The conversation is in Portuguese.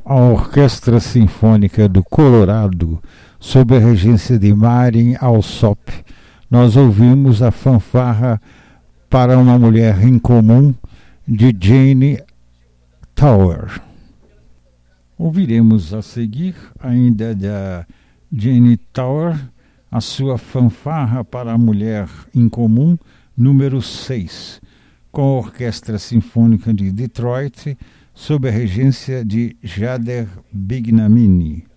a Orquestra Sinfônica do Colorado, sob a regência de Marin Alsop, nós ouvimos a fanfarra para uma mulher incomum de Jane Tower. Ouviremos a seguir, ainda da Jane Tower, a sua fanfarra para a mulher incomum, número 6, com a Orquestra Sinfônica de Detroit, sob a regência de Jader Bignamini.